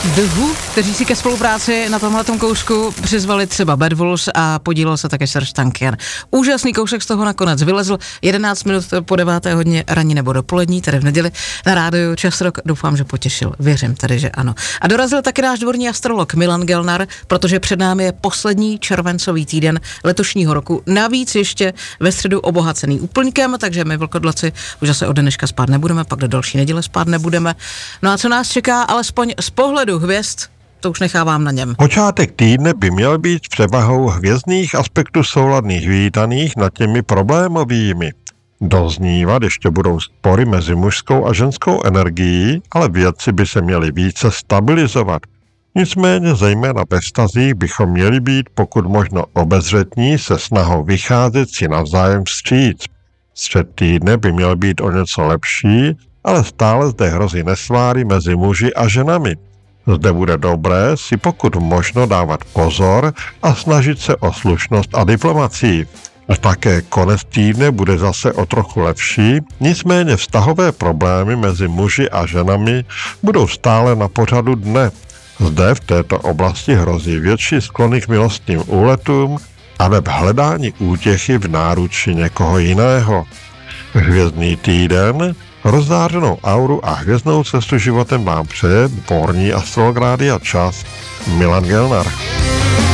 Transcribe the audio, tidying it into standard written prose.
The Who, kteří si ke spolupráci na tomhletom kousku přizvali třeba Bad Wolves a podílel se také Serge Tankian. Úžasný kousek z toho nakonec vylezl 11 minut po 9. hodině ranní nebo dopolední, tedy v neděli na rádiu Čas Rock. Doufám, že potěšil. Věřím tedy, že ano. A dorazil taky náš dvorní astrolog Milan Gelnar, protože před námi je poslední červencový týden letošního roku. Navíc ještě ve středu obohacený úplňkem, takže my vlkodlaci už zase od dneška spát nebudeme, pak do další neděle spát nebudeme. No a co nás čeká, alespoň z pohledu hvězd, to už nechávám na něm. Počátek týdne by měl být převahou hvězdných aspektů souladných vítaných nad těmi problémovými. Doznívat ještě budou spory mezi mužskou a ženskou energií, ale věci by se měly více stabilizovat. Nicméně zejména ve vztazích bychom měli být pokud možno obezřetní se snahou vycházet si navzájem vstříc. Střed týdne by měl být o něco lepší, ale stále zde hrozí nesváry mezi muži a ženami. Zde bude dobré si pokud možno dávat pozor a snažit se o slušnost a diplomacii. A také konec týdne bude zase o trochu lepší, nicméně vztahové problémy mezi muži a ženami budou stále na pořadu dne. Zde v této oblasti hrozí větší sklony k milostným úletům a v hledání útěchy v náruči někoho jiného. Hvězdný týden, rozzářenou auru a hvězdnou cestu životem vám přeje dvorní astrolog Rádia Čas Milan Gelnar.